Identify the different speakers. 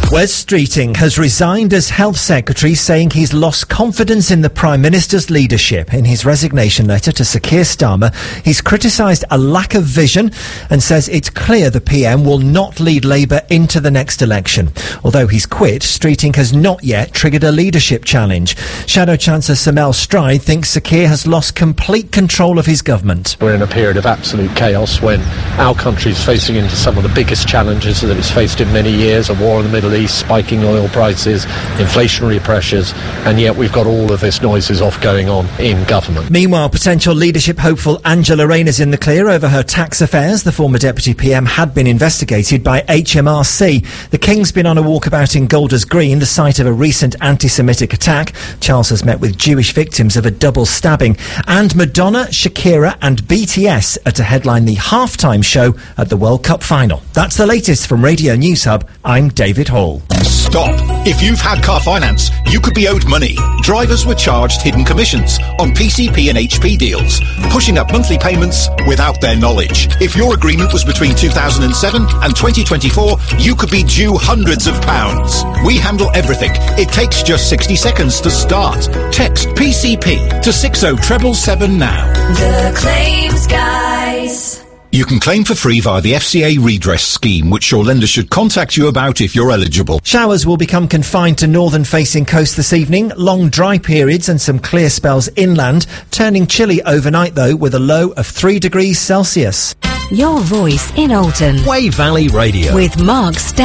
Speaker 1: Wes Streeting has resigned as Health Secretary, saying he's lost confidence in the Prime Minister's leadership. In his resignation letter to Sir Keir Starmer, he's criticised a lack of vision and says it's clear the PM will not lead Labour into the next election. Although he's quit, Streeting has not yet triggered a leadership challenge. Shadow Chancellor Sir Mel Stride thinks Sir Keir has lost complete control of his government.
Speaker 2: We're in a period of absolute chaos when our country's facing into some of the biggest challenges that it's faced in many years, a war in the Middle East, spiking oil prices, inflationary pressures, and yet we've got all of this noises off going on in government.
Speaker 1: Meanwhile, potential leadership hopeful Angela Rayner's in the clear over her tax affairs. The former Deputy PM had been investigated by HMRC. The King's been on a walkabout in Golders Green, the site of a recent anti-Semitic attack. Charles has met with Jewish victims of a double stabbing. And Madonna, Shakira and BTS are to headline the halftime show at the World Cup final. That's the latest from Radio News Hub. I'm David Hall.
Speaker 3: Stop. If you've had car finance, you could be owed money. Drivers were charged hidden commissions on PCP and HP deals, pushing up monthly payments without their knowledge. If your agreement was between 2007 and 2024, you could be due hundreds of pounds. We handle everything. It takes just 60 seconds to start. Text PCP to 60777 now.
Speaker 4: The Claims Guys.
Speaker 3: You can claim for free via the FCA redress scheme, which your lender should contact you about if you're eligible.
Speaker 1: Showers will become confined to northern-facing coast this evening. Long dry periods and some clear spells inland, turning chilly overnight, though, with a low of 3 degrees Celsius.
Speaker 5: Your voice in Alton.
Speaker 6: Way Valley Radio.
Speaker 5: With Mark Stay.